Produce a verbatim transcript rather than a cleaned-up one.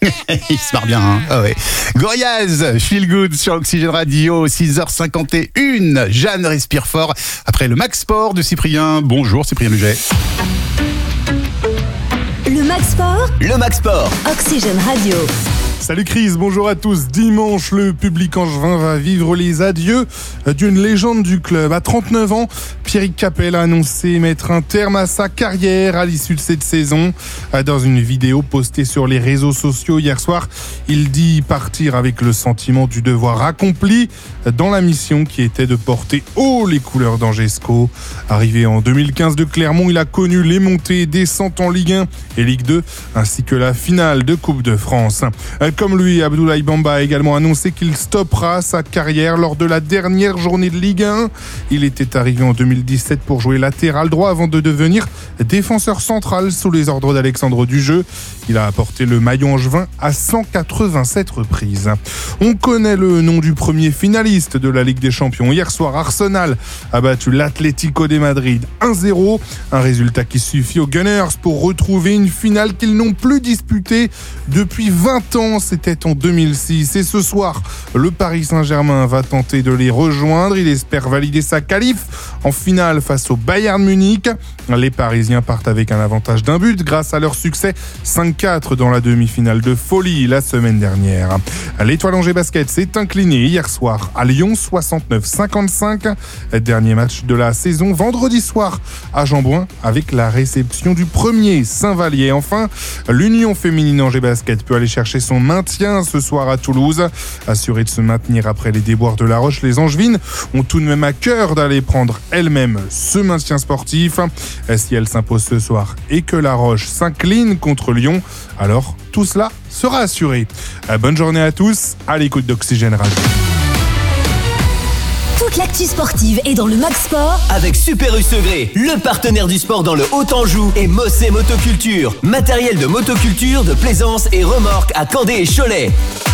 Il se marre bien, hein. Ah ouais. Gorillaz, Feel Good sur Oxygène Radio, six heures cinquante et une. Jeanne respire fort après le Max Sport de Cyprien. Bonjour Cyprien Luget. Le Max Sport. Le Max Sport. Oxygène Radio. Salut Chris, bonjour à tous. Dimanche, le public angevin va vivre les adieux d'une légende du club. À trente-neuf ans, Pierrick Capel a annoncé mettre un terme à sa carrière à l'issue de cette saison. Dans une vidéo postée sur les réseaux sociaux hier soir, il dit partir avec le sentiment du devoir accompli dans la mission qui était de porter haut les couleurs d'Angesco. Arrivé en deux mille quinze de Clermont, il a connu les montées et descentes en Ligue un et Ligue deux, ainsi que la finale de Coupe de France. Comme lui, Abdoulaye Bamba a également annoncé qu'il stoppera sa carrière lors de la dernière journée de Ligue un. Il était arrivé en deux mille dix-sept pour jouer latéral droit avant de devenir défenseur central sous les ordres d'Alexandre Dujeu. Il a apporté le maillot angevin à cent quatre-vingt-sept reprises. On connaît le nom du premier finaliste de la Ligue des Champions. Hier soir, Arsenal a battu l'Atlético de Madrid un zéro. Un résultat qui suffit aux Gunners pour retrouver une finale qu'ils n'ont plus disputée depuis vingt ans. C'était en deux mille six. Et ce soir, le Paris Saint-Germain va tenter de les rejoindre. Il espère valider sa qualif en finale face au Bayern Munich. Les Parisiens partent avec un avantage d'un but grâce à leur succès cinq quatre dans la demi-finale de folie la semaine dernière. L'Étoile Angers Basket s'est incliné hier soir à Lyon soixante-neuf cinquante-cinq. Dernier match de la saison vendredi soir à Jambouin avec la réception du premier Saint-Vallier. Enfin, l'Union féminine Angers Basket peut aller chercher son maintien ce soir à Toulouse. Assurée de se maintenir après les déboires de La Roche, les Angevines ont tout de même à cœur d'aller prendre elles-mêmes ce maintien sportif. Si elles s'imposent ce soir et que La Roche s'incline contre Lyon, alors tout cela sera assuré. Bonne journée à tous, à l'écoute d'Oxygène Radio. Toute l'actu sportive est dans le Max Sport avec Super U Segré, le partenaire du sport dans le Haut-Anjou, et Mossé Motoculture, matériel de motoculture, de plaisance et remorque à Candé et Cholet.